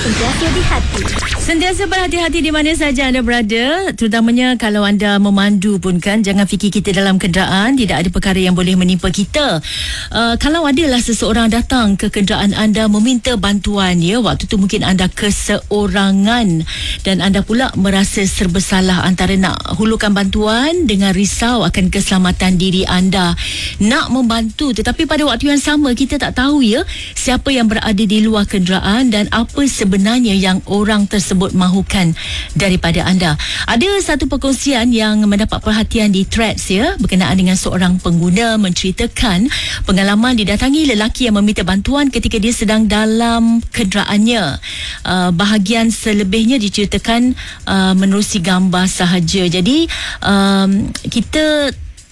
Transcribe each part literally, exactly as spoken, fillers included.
Sentiasa di hati. Sentiasa berhati-hati di mana saja anda berada, terutamanya kalau anda memandu pun kan, jangan fikir kita dalam kenderaan tidak ada perkara yang boleh menimpa kita. Uh, kalau adalah seseorang datang ke kenderaan anda meminta bantuan, ya, waktu tu mungkin anda keseorangan dan anda pula merasa serba salah antara nak hulurkan bantuan dengan risau akan keselamatan diri anda. Nak membantu tetapi pada waktu yang sama kita tak tahu, ya, siapa yang berada di luar kenderaan dan apa sebenarnya yang orang tersebut mahukan daripada anda. Ada satu perkongsian yang mendapat perhatian di Threads, ya, berkenaan dengan seorang pengguna menceritakan pengalaman didatangi lelaki yang meminta bantuan ketika dia sedang dalam kenderaannya. Uh, bahagian selebihnya diceritakan uh, menerusi gambar sahaja. Jadi um, kita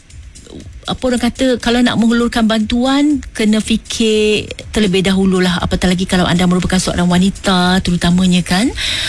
apa orang kata, kalau nak menghulurkan bantuan kena fikir terlebih dahululah, apatah lagi kalau anda merupakan seorang wanita terutamanya kan.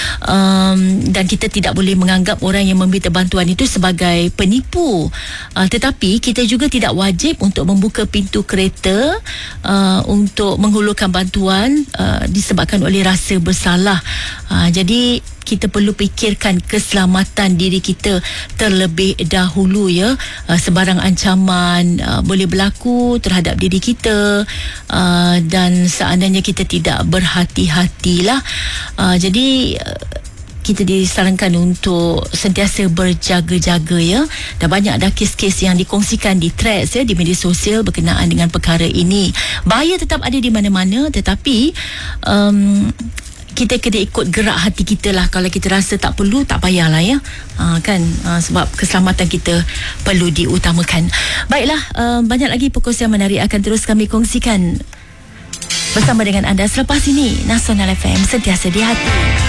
Um, dan kita tidak boleh menganggap orang yang meminta bantuan itu sebagai penipu. Uh, tetapi kita juga tidak wajib untuk membuka pintu kereta uh, untuk menghulurkan bantuan uh, disebabkan oleh rasa bersalah. Uh, jadi kita perlu fikirkan keselamatan diri kita terlebih dahulu, ya. Uh, sebarang ancaman uh, boleh berlaku terhadap diri kita uh, dan seandainya kita tidak berhati-hatilah. Uh, jadi uh, kita disarankan untuk sentiasa berjaga-jaga, ya. Dan banyak ada kes-kes yang dikongsikan di Threads, ya, di media sosial berkenaan dengan perkara ini. Bahaya tetap ada di mana-mana, tetapi um, kita kena ikut gerak hati kita lah. Kalau kita rasa tak perlu, tak payahlah, ya. Ha, kan ha, sebab keselamatan kita perlu diutamakan. Baiklah, uh, banyak lagi perkongsian menarik akan terus kami kongsikan bersama dengan anda selepas ini. Nasional F M, sentiasa di hati.